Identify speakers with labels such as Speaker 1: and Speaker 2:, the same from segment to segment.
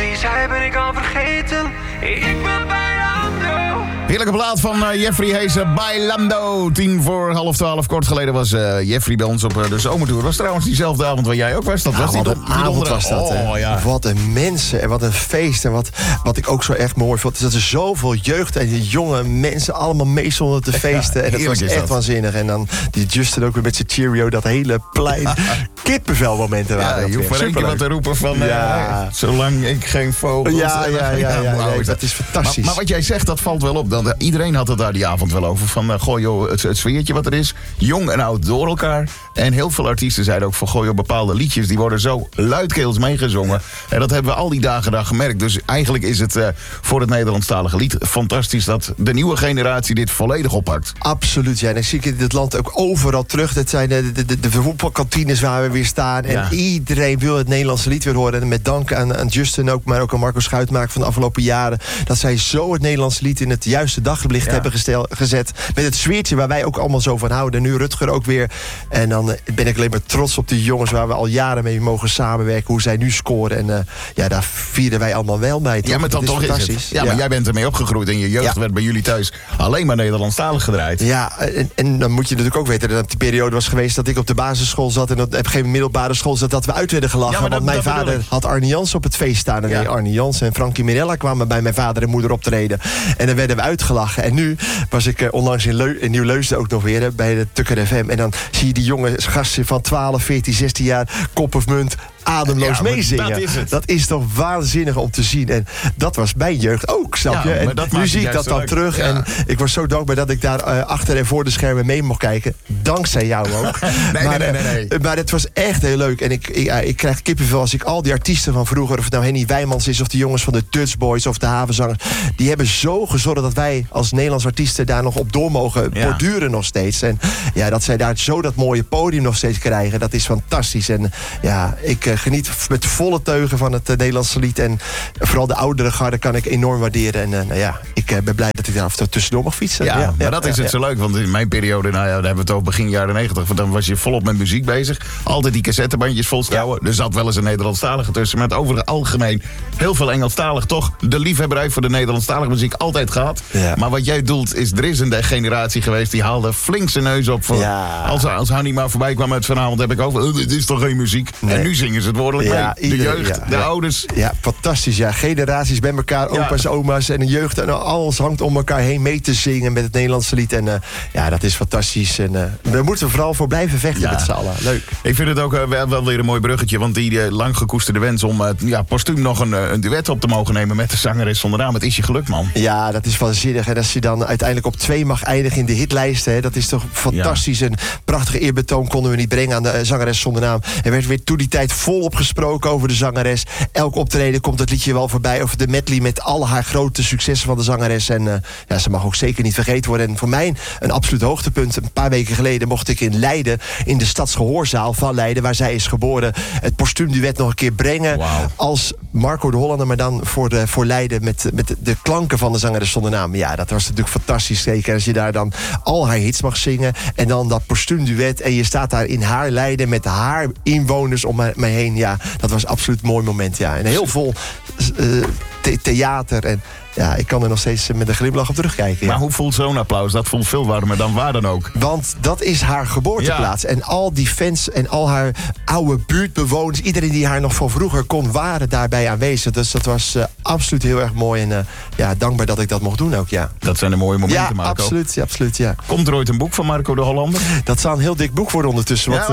Speaker 1: die zei ben ik al vergeten. Ik ben Bailando.
Speaker 2: Heerlijke plaat van Jeffrey Heese, Bailando. 11:10 kort geleden was Jeffrey bij ons op de zomertour. Was trouwens diezelfde avond waar jij ook was. Dat was
Speaker 3: wat een avond was dat.
Speaker 2: Ja.
Speaker 3: Wat een mensen en wat een feest. En wat ik ook zo echt mooi vond, is dat er zoveel jeugd en die jonge mensen allemaal meestonden te feesten. En dat was echt waanzinnig. En dan die Justin ook weer met zijn Cheerio, dat hele plein. Kippenvelmomenten waren dat
Speaker 2: je hoeft maar één keer wat te roepen van... zolang ik geen vogels...
Speaker 3: Ja, dat is fantastisch.
Speaker 2: Maar wat jij zegt, dat valt wel op. Iedereen had het daar die avond wel over. Van, goh joh, het sfeertje wat er is. Jong en oud door elkaar. En heel veel artiesten zeiden ook van... goh joh, bepaalde liedjes, die worden zo luidkeels meegezongen. En dat hebben we al die dagen daar gemerkt. Dus eigenlijk is het voor het Nederlandstalige lied fantastisch... dat de nieuwe generatie dit volledig oppakt.
Speaker 3: Absoluut, ja. En dan zie ik in dit land ook overal terug. Dat zijn de voetbalkantines waar we weer staan. En iedereen wil het Nederlandse lied weer horen. En met dank aan Justin ook, maar ook aan Marco Schuitmaker van de afgelopen jaren... dat zij zo het Nederlandse lied in het juiste daglicht hebben gezet. Met het sfeertje waar wij ook allemaal zo van houden. En nu Rutger ook weer. En dan ben ik alleen maar trots op die jongens... waar we al jaren mee mogen samenwerken. Hoe zij nu scoren. En daar vieren wij allemaal wel mee.
Speaker 2: Ja, maar dan toch is het. Ja, maar jij bent ermee opgegroeid. En je jeugd werd bij jullie thuis alleen maar Nederlandstalig gedraaid. Ja,
Speaker 3: en dan moet je natuurlijk ook weten... dat die periode was geweest dat ik op de basisschool zat... en op geen middelbare school zat dat we uit werden gelachen. Want mijn vader had Arnie Jans op het feest staan. En nee, Arnie Jans en Frankie Mirella kwamen bij mijn vader en moeder optreden. En dan werden we uitgelachen. En nu was ik onlangs in Nieuw-Leusden ook nog weer... bij de Tukker FM. En dan zie je die jonge gasten van 12, 14, 16 jaar... kop of munt... ademloos meezingen. Dat is toch waanzinnig om te zien. En dat was mijn jeugd ook, snap je? En nu zie ik dat dan terug. Ja. En ik was zo dankbaar dat ik daar achter en voor de schermen mee mocht kijken. Dankzij jou ook. Nee. Maar het was echt heel leuk. En ik krijg kippenvel als ik al die artiesten van vroeger... of het nou Henny Wijmans is, of de jongens van de Dutch Boys... of de Havenzangers, die hebben zo gezorgd... dat wij als Nederlands artiesten daar nog op door mogen borduren nog steeds. En dat zij daar zo dat mooie podium nog steeds krijgen... dat is fantastisch. En ik geniet met volle teugen van het Nederlandse lied. En vooral de oudere garde kan ik enorm waarderen. En ik ben blij dat ik daar af en toe tussendoor mag fietsen.
Speaker 2: Maar dat is het zo leuk. Want in mijn periode, daar hebben we het over begin jaren 90... dan was je volop met muziek bezig. Altijd die cassettebandjes volstouwen. Er zat wel eens een Nederlandstalige tussen. Maar het over het algemeen heel veel Engelstalig. Toch de liefhebberij voor de Nederlandstalige muziek altijd gehad. Ja. Maar wat jij doelt is, er is een generatie geweest... die haalde flink zijn neus op. Voor, als Hanny maar voorbij kwam uit vanavond... heb ik over, dit is toch geen muziek? Nee. En nu zingen ze het woordelijk mee. De jeugd, de ouders. Ja,
Speaker 3: fantastisch. Ja, generaties bij elkaar, opa's, oma's en de jeugd. En alles hangt om elkaar heen mee te zingen met het Nederlandse lied. En dat is fantastisch. En daar moeten we vooral voor blijven vechten met z'n allen. Leuk.
Speaker 2: Ik vind het ook wel weer een mooi bruggetje. Want die lang gekoesterde wens om postuum nog een duet op te mogen nemen... met de zangeres zonder naam. Het is je gelukt, man. Ja, dat is waanzinnig. En als je dan uiteindelijk op 2 mag eindigen in de hitlijsten... dat is toch fantastisch. Een prachtige eerbetoon konden we niet brengen aan de zangeres zonder naam. Er werd weer toen die tijd volop gesproken over de zangeres. Elk optreden komt het liedje wel voorbij. Over de medley met al haar grote successen van de zangeres. En ze mag ook zeker niet vergeten worden. En voor mij een absoluut hoogtepunt. Een paar weken geleden mocht ik in Leiden... in de Stadsgehoorzaal van Leiden, waar zij is geboren... het postuumduet nog een keer brengen. Wow. Als Marco de Hollander, maar dan voor Leiden... met de klanken van de zangeres zonder naam. Ja, dat was natuurlijk fantastisch. Zeker als je daar dan al haar hits mag zingen... en dan dat postuumduet... en je staat daar in haar Leiden met haar inwoners om mij heen. Ja, dat was absoluut een mooi moment. Ja. En heel vol theater en... Ja, ik kan er nog steeds met een glimlach op terugkijken. Maar hoe voelt zo'n applaus? Dat voelt veel warmer dan waar dan ook.
Speaker 3: Want dat is haar geboorteplaats. Ja. En al die fans en al haar oude buurtbewoners... iedereen die haar nog van vroeger kon, waren daarbij aanwezig. Dus dat was absoluut heel erg mooi. En dankbaar dat ik dat mocht doen ook, ja.
Speaker 2: Dat zijn de mooie momenten, Marco.
Speaker 3: Absoluut, ja.
Speaker 2: Komt er ooit een boek van Marco de Hollander?
Speaker 3: Dat zal een heel dik boek worden ondertussen. Want,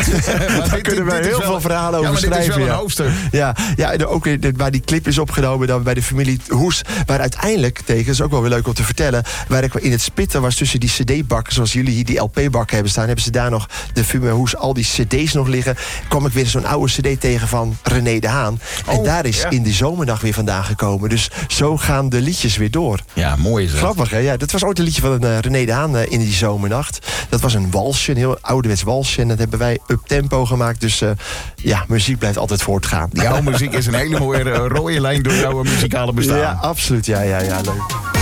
Speaker 3: daar kunnen we heel veel verhalen over schrijven.
Speaker 2: Dit is wel een hoofdstuk.
Speaker 3: Ja, en ook waar die clip is opgenomen... dan bij de familie Hoes... waar uiteindelijk tegen, dat is ook wel weer leuk om te vertellen... waar ik in het spitten was tussen die cd-bakken... zoals jullie hier die LP-bakken hebben staan... hebben ze daar nog de familie Hoes al die cd's nog liggen... kwam ik weer zo'n oude cd tegen van René de Haan. En daar is in de zomernacht weer vandaan gekomen. Dus zo gaan de liedjes weer door.
Speaker 2: Ja, mooi is dat.
Speaker 3: Grappig, hè? Ja, dat was ooit een liedje van René de Haan in die zomernacht. Dat was een walsje, een heel ouderwets walsje. En dat hebben wij up-tempo gemaakt. Dus muziek blijft altijd voortgaan.
Speaker 2: Jouw muziek is een hele mooie rode lijn door jouw muzikale bestaan.
Speaker 3: Ja, absoluut. Ja, leuk.